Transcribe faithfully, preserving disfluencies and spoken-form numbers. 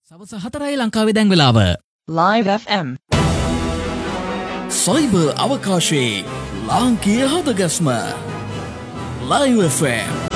සවස හතරයි ලංකාවේ දැන් වෙලාව. Live F M. සයිබර් අවකාශයේ ලාංකීය හදගස්ම Live F M.